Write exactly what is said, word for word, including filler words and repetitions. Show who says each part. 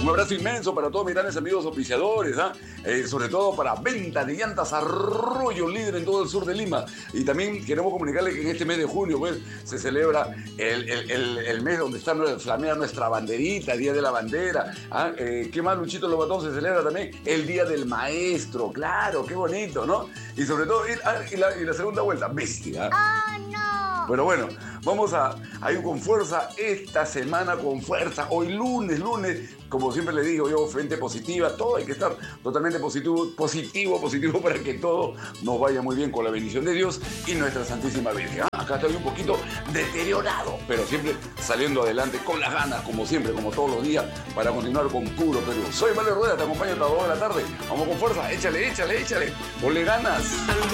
Speaker 1: Un abrazo inmenso para todos mis grandes amigos oficiadores, ¿ah? eh, sobre todo para Venta de Llantas Arroyo, líder en todo el sur de Lima. Y también queremos comunicarles que en este mes de junio pues, se celebra el, el, el, el mes donde está flamea nuestra banderita, Día de la Bandera. ¿Ah? Eh, ¿Qué más, Luchito Lobatón? Se celebra también el Día del Maestro, claro, qué bonito, ¿no? Y sobre todo, y, ah, y, la, y la segunda vuelta, bestia.
Speaker 2: ¡Oh, no!
Speaker 1: Pero bueno, vamos a, a ir con fuerza esta semana, con fuerza. Hoy lunes, lunes, como siempre le digo yo, frente positiva, todo hay que estar totalmente positivo, positivo, positivo para que todo nos vaya muy bien con la bendición de Dios y nuestra Santísima Virgen. Ah, acá estoy un poquito deteriorado, pero siempre saliendo adelante con las ganas, como siempre, como todos los días, para continuar con puro Perú. Soy Mario Rueda, te acompaño a las dos de la tarde. Vamos con fuerza, échale, échale, échale, ponle ganas.